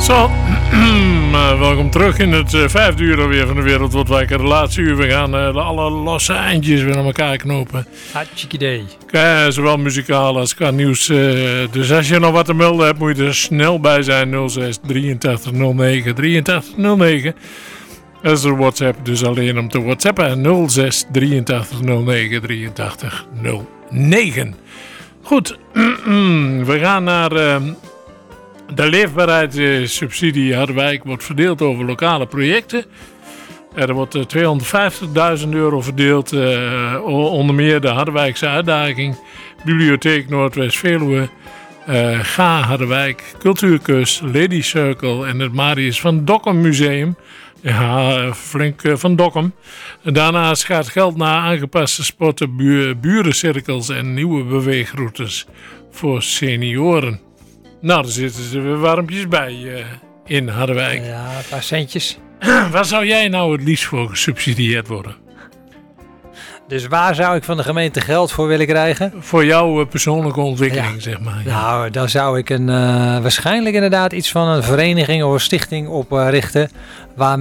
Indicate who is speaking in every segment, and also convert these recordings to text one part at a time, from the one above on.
Speaker 1: Zo, welkom terug in het vijfde uur alweer van de Wereldwijke Relatieuur. We gaan alle losse eindjes weer aan elkaar knopen.
Speaker 2: Hartstikke idee.
Speaker 1: Zowel muzikaal als qua nieuws. Dus als je nog wat te melden hebt, moet je er snel bij zijn. 06 83 09 83 09. Dat is de WhatsApp, dus alleen om te WhatsAppen. 06 83 09 83 09. Goed, we gaan naar... De leefbaarheidssubsidie Harderwijk wordt verdeeld over lokale projecten. Er wordt €250.000 verdeeld, onder meer de Harderwijkse uitdaging, Bibliotheek Noordwest-Veluwe, Ga Harderwijk, Cultuurkus, Lady Circle en het Marius van Dokkum Museum. Ja, flink van Dokkum. Daarnaast gaat geld naar aangepaste sporten, burencirkels en nieuwe beweegroutes voor senioren. Nou, daar zitten ze weer warmpjes bij in Harderwijk.
Speaker 2: Ja, een paar centjes.
Speaker 1: Waar zou jij nou het liefst voor gesubsidieerd worden?
Speaker 2: Dus waar zou ik van de gemeente geld voor willen krijgen?
Speaker 1: Voor jouw persoonlijke ontwikkeling, zeg maar. Ja.
Speaker 2: Nou, dan zou ik waarschijnlijk inderdaad iets van een vereniging of een stichting oprichten. Waar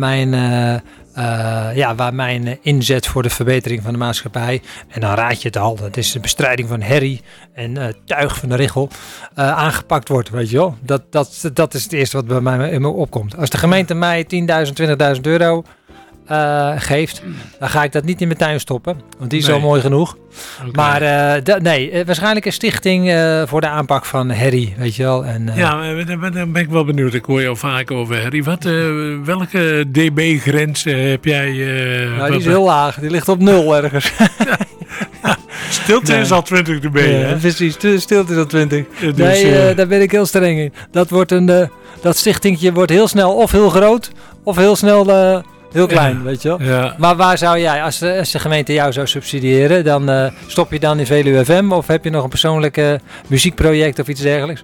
Speaker 2: mijn inzet voor de verbetering van de maatschappij, en dan raad je het al, dat is de bestrijding van herrie en tuig van de richel, aangepakt wordt, weet je wel. Dat is het eerste wat bij mij in me opkomt. Als de gemeente mij 10.000, 20.000 € geeft, dan ga ik dat niet in mijn tuin stoppen, want die is al mooi genoeg. Okay. Maar waarschijnlijk een stichting voor de aanpak van herrie, weet je wel. En,
Speaker 1: daar ben ik wel benieuwd. Ik hoor jou vaak over herrie. Welke dB-grens heb jij?
Speaker 2: Die is heel laag. Die ligt op 0 ergens.
Speaker 1: Stilte is al 20 dB, hè?
Speaker 2: Precies, stilte is al 20. Dus, daar ben ik heel streng in. Dat stichtingje wordt heel snel of heel groot, of heel snel... Heel klein, weet je wel. Ja. Maar waar zou jij, als de gemeente jou zou subsidiëren, dan stop je dan in Veluwe FM of heb je nog een persoonlijk muziekproject of iets dergelijks?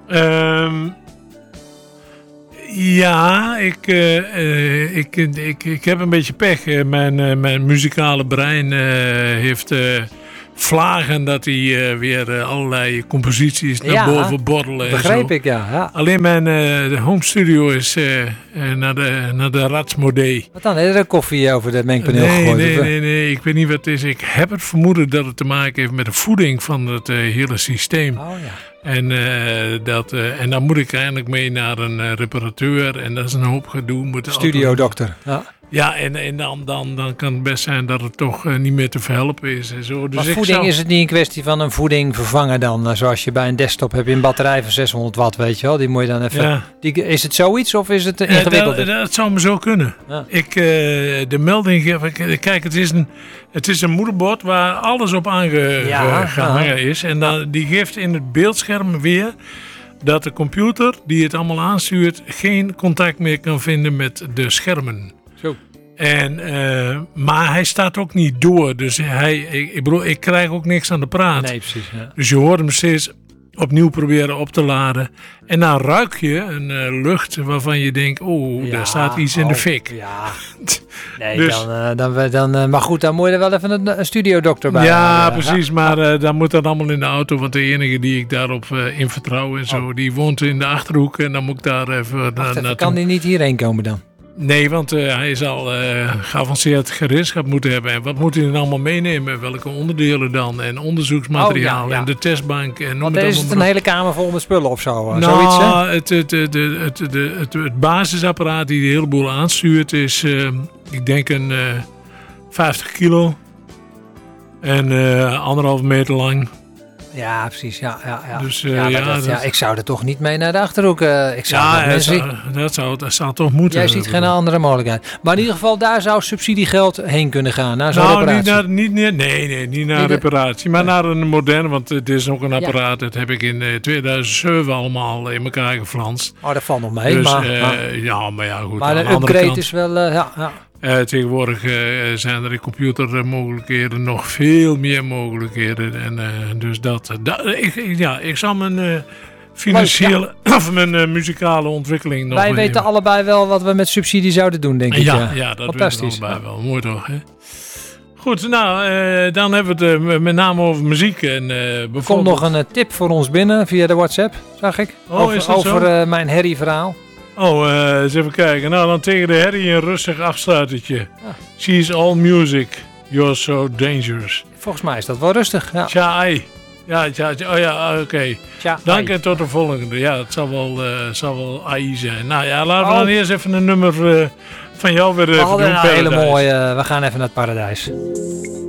Speaker 1: Ja, ik heb een beetje pech. Mijn muzikale brein heeft... vlagen dat hij weer allerlei composities naar boven borrelen.
Speaker 2: Begreep ik, ja.
Speaker 1: Alleen mijn home studio is naar de Ratsmodee.
Speaker 2: Wat dan? Is er een koffie over het mengpaneel gegooid?
Speaker 1: Nee, ik weet niet wat het is. Ik heb het vermoeden dat het te maken heeft met de voeding van het hele systeem. Oh ja. En dan moet ik eigenlijk mee naar een reparateur en dat is een hoop gedoe.
Speaker 2: Studiodokter, ja.
Speaker 1: Ja, en dan kan het best zijn dat het toch niet meer te verhelpen is. En zo. Dus
Speaker 2: maar voeding, is het niet een kwestie van een voeding vervangen dan? Zoals je bij een desktop heb je een batterij van 600 watt, weet je wel. Die moet je dan even... Ja. Is het zoiets of is het ingewikkeld?
Speaker 1: Dat zou me zo kunnen. Ja. De melding... Kijk, het is een moederbord waar alles op aangehangen is. En die geeft in het beeldscherm weer... dat de computer die het allemaal aanstuurt... geen contact meer kan vinden met de schermen.
Speaker 2: Zo.
Speaker 1: Maar hij staat ook niet door. Dus ik krijg ook niks aan de praat.
Speaker 2: Nee, precies. Ja.
Speaker 1: Dus je hoort hem steeds opnieuw proberen op te laden. En dan ruik je een lucht waarvan je denkt... daar staat iets in de fik. Ja.
Speaker 2: Nee, dus, maar goed, dan moet je er wel even een studiodokter bij.
Speaker 1: Ja, precies. Maar dan moet dat allemaal in de auto. Want de enige die ik daarop in vertrouw en zo... die woont in de Achterhoek. En dan moet ik daar even naartoe.
Speaker 2: Kan die niet hierheen komen dan?
Speaker 1: Nee, want hij zal geavanceerd gereedschap moeten hebben. En wat moet hij dan allemaal meenemen? Welke onderdelen dan? En onderzoeksmateriaal en de testbank. En
Speaker 2: want is het een hele kamer vol met spullen of zo?
Speaker 1: Nou, het basisapparaat die de hele boel aanstuurt is, ik denk een 50 kilo. En 1,5 meter lang.
Speaker 2: Ja, precies. Ja.
Speaker 1: Dus,
Speaker 2: ik zou er toch niet mee naar de Achterhoek.
Speaker 1: Dat zou toch moeten.
Speaker 2: Jij ziet geen andere mogelijkheid. Maar in ieder geval, daar zou subsidiegeld heen kunnen gaan. Naar zo'n reparatie.
Speaker 1: Niet naar reparatie. Maar naar een moderne, want het is ook een apparaat. Dat heb ik in 2007 allemaal in elkaar geflanst.
Speaker 2: Oh, dat valt nog mee.
Speaker 1: Dus, goed.
Speaker 2: Maar de upgrade is wel...
Speaker 1: Tegenwoordig zijn er in computermogelijkheden nog veel meer mogelijkheden. En dus ik zal mijn financiële of mijn muzikale ontwikkeling nog...
Speaker 2: Wij weten allebei wel wat we met subsidie zouden doen, denk ik.
Speaker 1: Ja, dat weten we allebei wel. Mooi toch, hè? Goed, dan hebben we het met name over muziek. Er
Speaker 2: komt nog een tip voor ons binnen via de WhatsApp, zag ik. Over mijn herrieverhaal.
Speaker 1: eens even kijken. Nou, dan tegen de herrie een rustig afsluitertje. She's all music, you're so dangerous.
Speaker 2: Volgens mij is dat wel rustig. Ja.
Speaker 1: Tja, oké.
Speaker 2: Tja,
Speaker 1: Dank
Speaker 2: ai.
Speaker 1: en tot de volgende. Ja, het zal wel AI zijn. Nou ja, laten we dan eerst even een nummer van jou weer even doen.
Speaker 2: Een hele
Speaker 1: Paradise.
Speaker 2: mooie. We gaan even naar het paradijs.